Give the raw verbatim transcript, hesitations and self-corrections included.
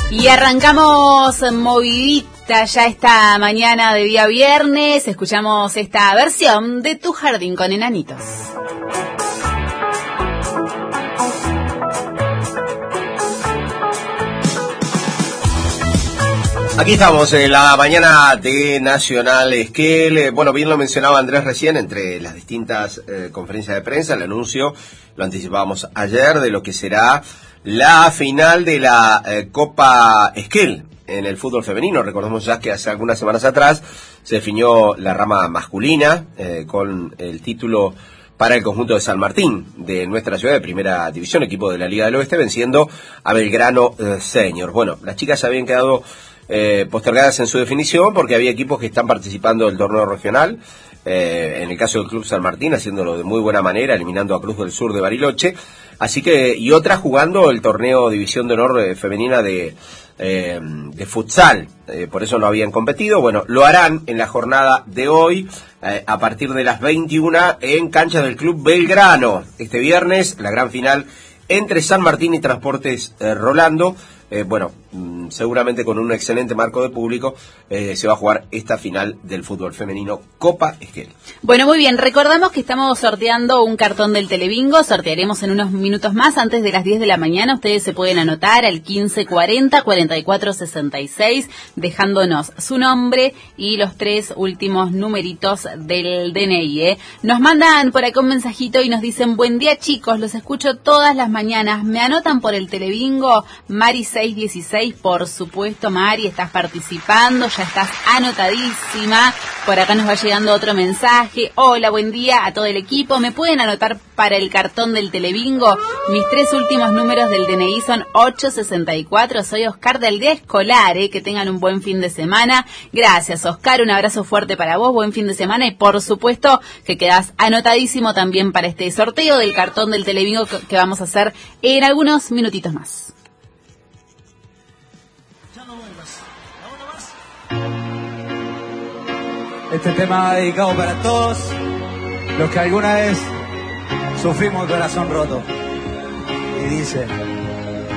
Y arrancamos movidita ya esta mañana de día viernes. Escuchamos esta versión de Tu Jardín con Enanitos. Aquí estamos en la mañana de Nacional Esquel. Bueno, bien lo mencionaba Andrés recién, entre las distintas eh, conferencias de prensa, el anuncio, lo anticipábamos ayer, de lo que será la final de la eh, Copa Esquel en el fútbol femenino. Recordemos ya que hace algunas semanas atrás se definió la rama masculina eh, con el título para el conjunto de San Martín, de nuestra ciudad de primera división, equipo de la Liga del Oeste, venciendo a Belgrano eh, Senior. Bueno, las chicas habían quedado Eh, postergadas en su definición porque había equipos que están participando del torneo regional, eh, en el caso del Club San Martín haciéndolo de muy buena manera, eliminando a Cruz del Sur de Bariloche, así que, y otras jugando el torneo División de Honor eh, femenina de, eh, de futsal, eh, por eso no habían competido. Bueno, lo harán en la jornada de hoy eh, a partir de las veintiuna en canchas del Club Belgrano, este viernes, la gran final entre San Martín y Transportes eh, Rolando. Eh, bueno, mmm, seguramente con un excelente marco de público eh, se va a jugar esta final del fútbol femenino Copa Esquel. Bueno, muy bien, recordamos que estamos sorteando un cartón del Telebingo, sortearemos en unos minutos más, antes de las diez de la mañana. Ustedes se pueden anotar al quince cuarenta, cuarenta y cuatro sesenta y seis, dejándonos su nombre y los tres últimos numeritos del D N I. ¿eh? Nos mandan por acá un mensajito y nos dicen: buen día chicos, los escucho todas las mañanas, me anotan por el Telebingo. Mari seiscientos dieciséis, por supuesto, Mari, estás participando, ya estás anotadísima. Por acá nos va llegando otro mensaje: hola, buen día a todo el equipo, ¿me pueden anotar para el cartón del Telebingo? Mis tres últimos números del D N I son ocho sesenta y cuatro, soy Oscar del día escolar, ¿eh? Que tengan un buen fin de semana. Gracias, Oscar, un abrazo fuerte para vos, buen fin de semana, y por supuesto que quedás anotadísimo también para este sorteo del cartón del Telebingo que, que vamos a hacer en algunos minutitos más. Este tema dedicado para todos los que alguna vez sufrimos el corazón roto. Y dice...